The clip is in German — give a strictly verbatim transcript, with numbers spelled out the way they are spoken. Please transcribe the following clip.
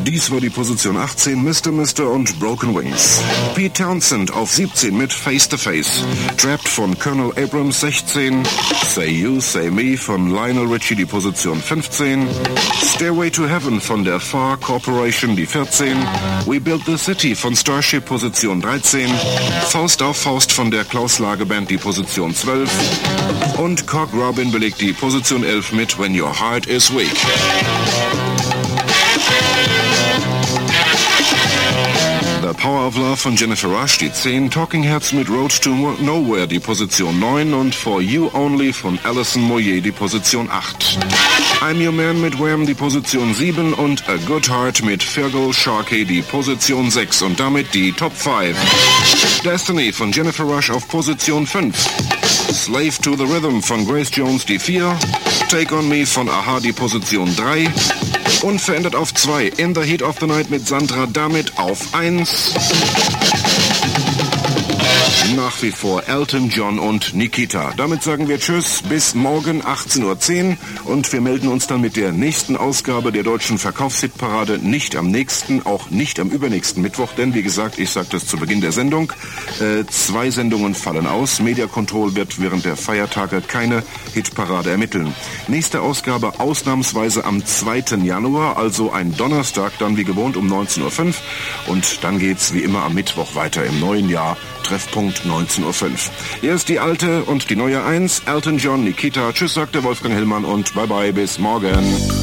Dies war die Position achtzehn, Mister Mister und Broken Wings. Pete Townsend auf siebzehn mit Face to Face. Trapped von Colonel Abrams sechzehn. Say You, Say Me von Lionel Richie die Position fünfzehn. Stairway to Heaven von der Far Corporation die vierzehn. We Build the City von Starship Position dreizehn. Faust auf Faust von der Klaus Lage Band die Position zwölf. Und Cock Robin belegt die Position elf mit When Your Heart is Weak. The Power of Love von Jennifer Rush die zehn, Talking Heads mit Road to Nowhere die Position neun und For You Only von Alison Moyet die Position acht. I'm Your Man mit Wham die Position sieben und A Good Heart mit Fergal Sharkey die Position sechs und damit die Top fünf. Destiny von Jennifer Rush auf Position fünf. Slave to the Rhythm von Grace Jones die vier. Take on Me von A-ha die Position drei. Unverändert auf zwei. In the Heat of the Night mit Sandra damit auf eins. Nach wie vor Elton John und Nikita. Damit sagen wir Tschüss, bis morgen achtzehn Uhr zehn und wir melden uns dann mit der nächsten Ausgabe der deutschen Verkaufshitparade nicht am nächsten, auch nicht am übernächsten Mittwoch, denn wie gesagt, ich sagte es zu Beginn der Sendung, äh, zwei Sendungen fallen aus. Media Control wird während der Feiertage keine Hitparade ermitteln. Nächste Ausgabe ausnahmsweise am zweiten Januar, also ein Donnerstag, dann wie gewohnt um neunzehn Uhr fünf und dann geht's wie immer am Mittwoch weiter im neuen Jahr. Treffpunkt neunzehn Uhr fünf. Erst die alte und die neue eins, Elton John, Nikita. Tschüss, sagt der Wolfgang Hillmann und bye bye, bis morgen.